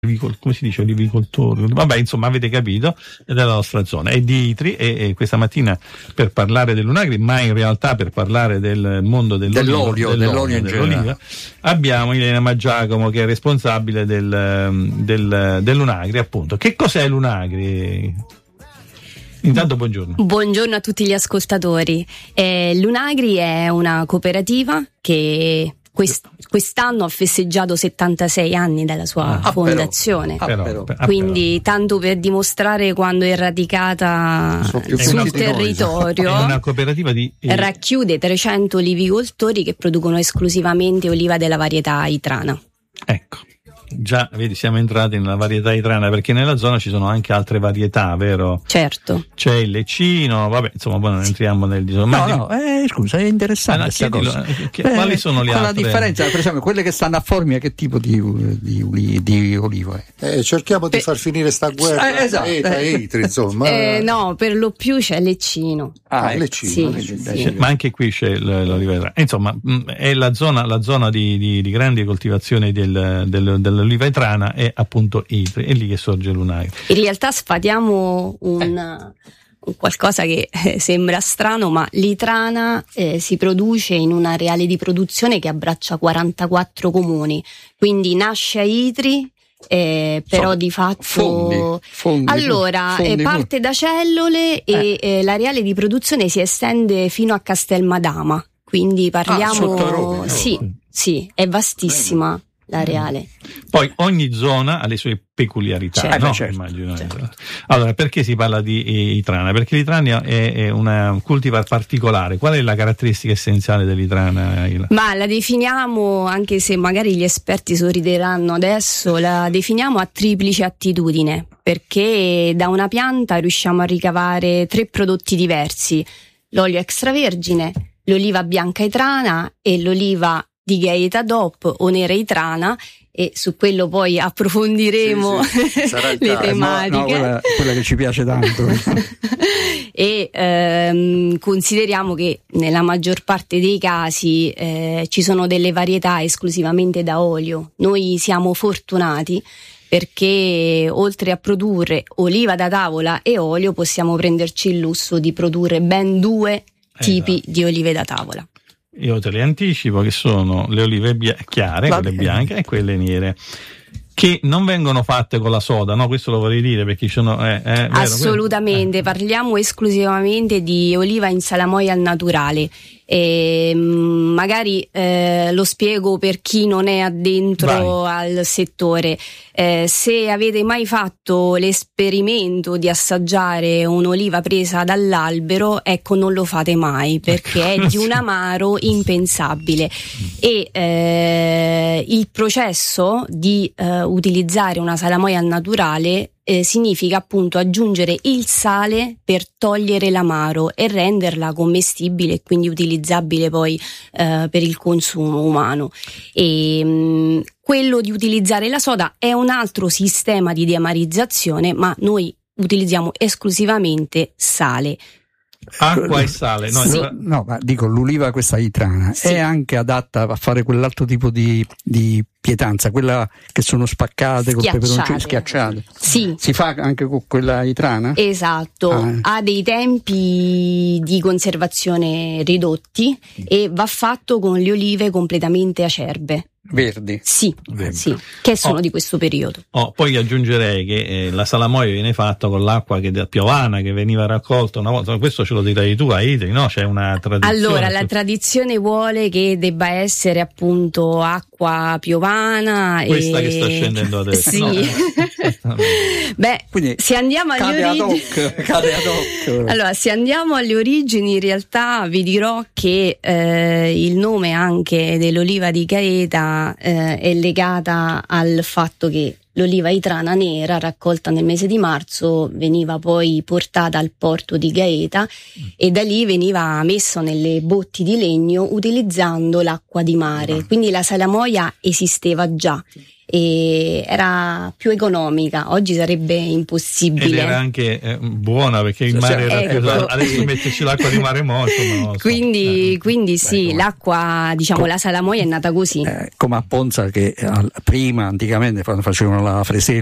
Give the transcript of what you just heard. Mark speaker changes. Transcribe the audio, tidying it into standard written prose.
Speaker 1: come si dice, olivicoltori, vabbè, insomma, avete capito, della nostra zona, e di Itri, e questa mattina per parlare dell'Unagri, ma in realtà per parlare del mondo dell'olio in generale, abbiamo Ilena Maggiacomo, che è responsabile dell'Unagri, appunto. Che cos'è l'Unagri? Intanto buongiorno.
Speaker 2: Buongiorno a tutti gli ascoltatori. L'Unagri è una cooperativa che quest'anno ha festeggiato 76 anni dalla sua fondazione. Quindi tanto per dimostrare quando è radicata sul territorio,
Speaker 1: è una cooperativa
Speaker 2: racchiude 300 olivicoltori che producono esclusivamente oliva della varietà Itrana.
Speaker 1: Ecco. Già, vedi, siamo entrati nella varietà itrana, perché nella zona ci sono anche altre varietà, vero?
Speaker 2: Certo.
Speaker 1: C'è il Leccino, vabbè, insomma, poi non entriamo nel discorso.
Speaker 3: Scusa, è interessante questa cosa.
Speaker 1: Quali sono le altre?
Speaker 3: La differenza, per esempio, quelle che stanno a Formia, che tipo di olivo è?
Speaker 4: Cerchiamo di far finire sta guerra. Itri, insomma.
Speaker 2: No, per lo più c'è Leccino.
Speaker 4: Leccino.
Speaker 2: Sì.
Speaker 1: Ma anche qui c'è l'oliva. Insomma, è la zona di grande coltivazione dell'oliva itrana è appunto Itri, è lì che sorge l'Unagri.
Speaker 2: In realtà sfatiamo un qualcosa che sembra strano, ma l'itrana si produce in un areale di produzione che abbraccia 44 comuni, quindi nasce a Itri, però di fatto parte da Cellole e l'areale di produzione si estende fino a Castelmadama, quindi parliamo sì, è vastissima l'areale.
Speaker 1: Poi ogni zona ha le sue peculiarità, no? Certo. Immagino. Certo. Allora, perché si parla di Itrana? Perché l'Itrana è una cultivar particolare. Qual è la caratteristica essenziale dell'Itrana?
Speaker 2: Ma la definiamo, anche se magari gli esperti sorrideranno adesso, la definiamo a triplice attitudine, perché da una pianta riusciamo a ricavare 3 prodotti diversi: l'olio extravergine, l'oliva bianca Itrana e l'oliva di Gaeta DOP o nera Itrana, e su quello poi approfondiremo le tematiche.
Speaker 3: Quella che ci piace tanto.
Speaker 2: E consideriamo che nella maggior parte dei casi ci sono delle varietà esclusivamente da olio. Noi siamo fortunati perché oltre a produrre oliva da tavola e olio possiamo prenderci il lusso di produrre ben 2 tipi di olive da tavola.
Speaker 1: Io te le anticipo, che sono le olive chiare, quelle bianche, e quelle nere, che non vengono fatte con la soda, no? Questo lo vorrei dire, perché ci sono
Speaker 2: assolutamente, parliamo esclusivamente di oliva in salamoia al naturale. Magari lo spiego per chi non è addentro al settore. Se avete mai fatto l'esperimento di assaggiare un'oliva presa dall'albero, ecco, non lo fate mai, perché è di un amaro impensabile. E il processo di utilizzare una salamoia al naturale significa appunto aggiungere il sale per togliere l'amaro e renderla commestibile e quindi utilizzabile poi per il consumo umano. E quello di utilizzare la soda è un altro sistema di deamarizzazione, ma noi utilizziamo esclusivamente sale.
Speaker 1: Acqua e sale,
Speaker 3: no, ma dico, l'oliva questa Itrana è anche adatta a fare quell'altro tipo di pietanza, quella che sono spaccate con peperoncino, schiacciate.
Speaker 2: Sì.
Speaker 3: Si fa anche con quella Itrana?
Speaker 2: Esatto, ha dei tempi di conservazione ridotti e va fatto con le olive completamente acerbe.
Speaker 3: Verdi?
Speaker 2: Sì, che sono di questo periodo.
Speaker 1: Poi aggiungerei che la salamoia viene fatta con l'acqua piovana che veniva raccolta una volta. Questo ce lo dirai tu a Itri, no? C'è una tradizione.
Speaker 2: Allora, la tradizione vuole che debba essere appunto acqua piovana.
Speaker 1: Questa che sta scendendo adesso.
Speaker 2: Sì.
Speaker 1: No.
Speaker 2: Beh, quindi se andiamo alle origini,
Speaker 3: cade ad hoc.
Speaker 2: Allora, se andiamo alle origini, in realtà vi dirò che il nome anche dell'oliva di Gaeta è legata al fatto che l'oliva Itrana nera, raccolta nel mese di marzo, veniva poi portata al porto di Gaeta e da lì veniva messa nelle botti di legno utilizzando l'acqua di mare. Quindi la salamoia esisteva già e era più economica. Oggi sarebbe impossibile.
Speaker 1: Ed era anche buona, perché il mare era più, adesso metterci l'acqua di mare morto.
Speaker 2: Quindi sì, l'acqua, diciamo, la salamoia è nata così.
Speaker 3: Come a Ponza, che prima anticamente quando facevano la fresella